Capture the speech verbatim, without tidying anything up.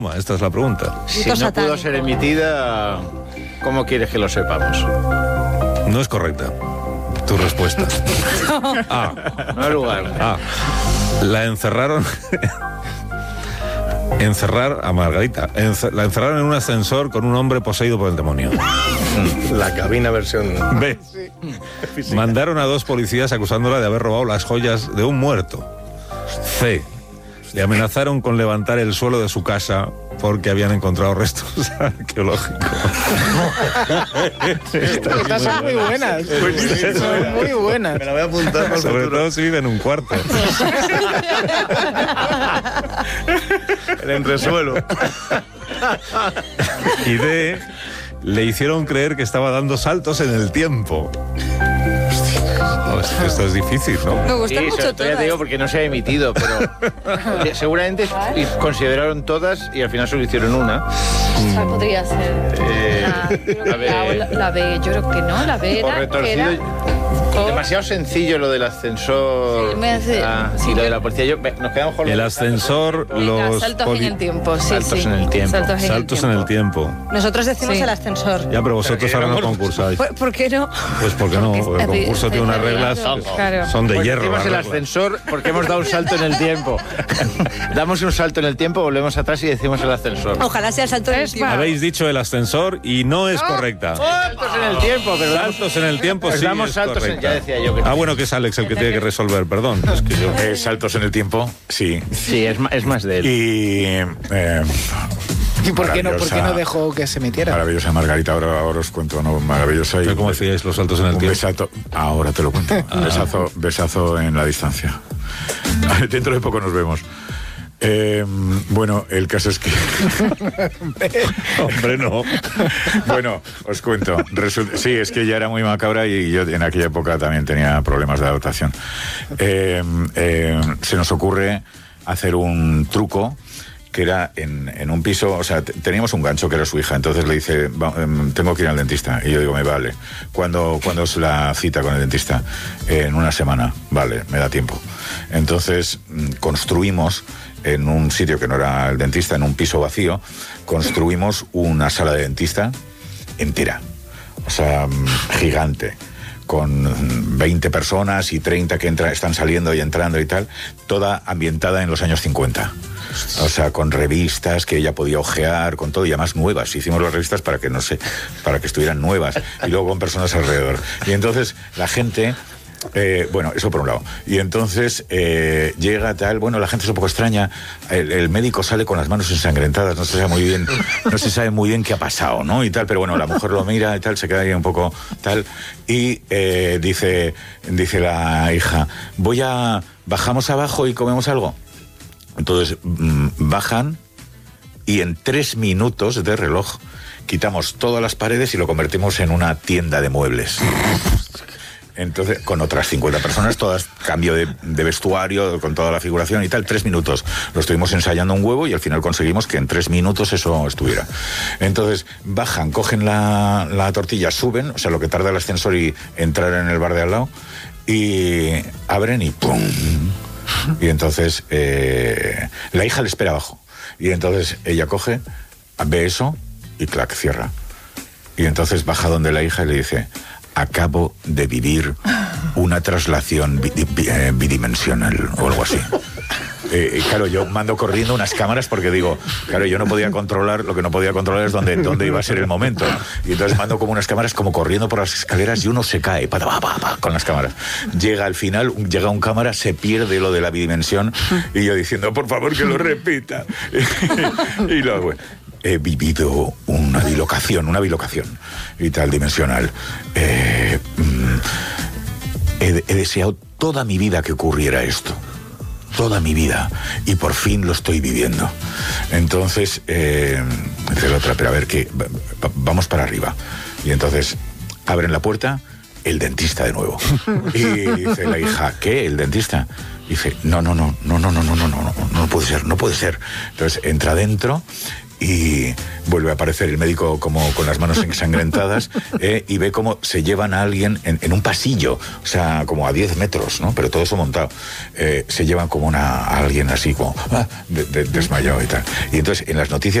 Esta es la pregunta. Si no pudo ser emitida, ¿cómo quieres que lo sepamos? No es correcta tu respuesta. A. No hay lugar. A. La encerraron... Encerrar a Margarita. Encer... La encerraron en un ascensor con un hombre poseído por el demonio. La cabina versión... B. Mandaron a dos policías acusándola de haber robado las joyas de un muerto. C. Le amenazaron con levantar el suelo de su casa porque habían encontrado restos arqueológicos. Estas son muy buenas. Son muy buenas. Me la voy a apuntar por Sobre futuro. todo si vive en un cuarto. El entresuelo. Y D. Le hicieron creer que estaba dando saltos en el tiempo. No, esto es difícil, ¿no? Me gusta Sí, mucho sobre todo todo. ya te digo porque no se ha emitido, pero eh, seguramente y consideraron todas y al final solo hicieron una. O sea, podría ser. Eh, La, a ver. la, la B, yo creo que no, la B O era... retorcido. era y- demasiado sencillo lo del ascensor. Sí, me hace- Ah, sí, y lo yo- de la policía. Yo, me- nos quedamos con lo El de- ascensor, Venga, los saltos poli- en el tiempo, sí, Saltos sí. en el tiempo. Saltos en saltos el en el tiempo. tiempo. Nosotros decimos Sí. el ascensor. Ya, pero vosotros Pero ahora no que no- concursáis. ¿Por, por qué no? Pues porque no, porque el Porque concurso tiene unas reglas Claro. que son de Pues hierro. decimos las el reglas. ascensor porque hemos dado un salto en el tiempo. Damos un salto en el tiempo, volvemos atrás y decimos el ascensor. Ojalá sea el salto del tiempo. Habéis dicho el ascensor y no es correcta. Saltos en el tiempo, pero damos- Saltos en el tiempo, Pues sí damos es saltos en- correcta. ya decía yo que- Ah, bueno, que es Alex el que tiene que resolver, perdón. Es que yo... Eh, saltos en el tiempo, sí. Sí, es, ma- es más de él. Y... eh, ¿Y por qué no, por qué no maravillosa- dejó que se metiera? Maravillosa Margarita, ahora, ahora os cuento, ¿no? Maravillosa. Y ¿Cómo hacíais los saltos en el un tiempo? besazo, ahora te lo cuento. Un besazo, besazo en la distancia. Dentro de poco nos vemos. Eh, bueno, el caso es que... Hombre, no. Bueno, os cuento. Resulta- sí, es que ya era muy macabra y yo en aquella época también tenía problemas de adaptación. Eh, eh, se nos ocurre hacer un truco que era en, en un piso, o sea, t- teníamos un gancho que era su hija, entonces le dice, "Va, em, tengo que ir al dentista", y yo digo, me vale. ¿Cuándo, ¿cuándo es la cita con el dentista? "Eh, en una semana". Vale, me da tiempo. Entonces mm, construimos en un sitio que no era el dentista, en un piso vacío, construimos una sala de dentista entera, o sea, mm, gigante, con veinte personas y treinta que entra, están saliendo y entrando y tal, toda ambientada en los años cincuenta. O sea, con revistas que ella podía ojear, con todo, y además nuevas. Hicimos las revistas para que, no sé, para que estuvieran nuevas, y luego con personas alrededor. Y entonces la gente... Eh, bueno, eso por un lado. Y entonces eh, llega tal, bueno, la gente es un poco extraña, el, el médico sale con las manos ensangrentadas, no se sabe muy bien, no se sabe muy bien qué ha pasado, ¿no? Y tal, pero bueno, la mujer lo mira y tal, se queda ahí un poco tal, y eh, dice, dice la hija, voy a, bajamos abajo y comemos algo. Entonces mm, bajan y en tres minutos de reloj quitamos todas las paredes y lo convertimos en una tienda de muebles. Entonces, con otras cincuenta personas, todas, cambio de, de vestuario, con toda la figuración y tal, tres minutos. Lo estuvimos ensayando un huevo y al final conseguimos que en tres minutos eso estuviera. Entonces, bajan, cogen la, la tortilla, suben, o sea, lo que tarda el ascensor y entrar en el bar de al lado, y abren y ¡pum! Y entonces, eh, la hija le espera abajo. Y entonces ella coge, ve eso y clac, cierra. Y entonces baja donde la hija y le dice, acabo de vivir una traslación bi- bi- eh, bidimensional o algo así. Eh, y claro, yo mando corriendo unas cámaras porque digo, claro, yo no podía controlar, lo que no podía controlar es dónde, dónde iba a ser el momento. Y entonces mando como unas cámaras como corriendo por las escaleras y uno se cae, pa, pa, pa, pa, con las cámaras. Llega al final, llega un cámara, se pierde lo de la bidimensión y yo diciendo, por favor que lo repita. Y luego, he vivido una bilocación, una bilocación y tal, dimensional. Eh, mm, he, he deseado toda mi vida que ocurriera esto. Toda mi vida. Y por fin lo estoy viviendo. Entonces, eh, dice la otra, pero a ver, que vamos para arriba. Y entonces, abren la puerta, el dentista de nuevo. Y dice la hija, ¿qué? ¿El dentista? Dice, no, no, no, no, no, no, no, no, no, no, no puede ser, no puede ser. Entonces entra dentro y vuelve a aparecer el médico como con las manos ensangrentadas eh, y ve cómo se llevan a alguien en, en un pasillo, o sea, como a diez metros, ¿no? Pero todo eso montado. Eh, se llevan como una, a alguien así como ah, de, de, desmayado y tal. Y entonces en las noticias